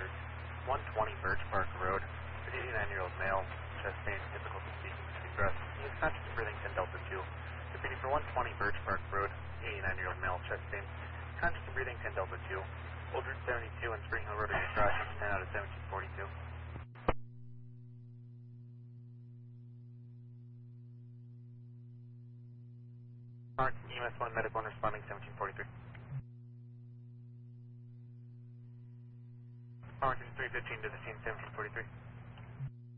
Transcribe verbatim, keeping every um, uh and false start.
order. one twenty Birch Park Road, eighty-nine-year-old male, chest pain, difficulty speaking between breaths. He is conscious of breathing, ten Delta two. Repeating for one twenty Birch Park Road, eighty-nine-year-old male, chest pain, conscious of breathing, ten Delta two. Old Route seventy-two and Spring Hill Road are crossing, ten out of seventeen forty-two. Mark, E M S one medical and responding seventeen forty-three. Mark is three fifteen to the scene seventeen forty-three.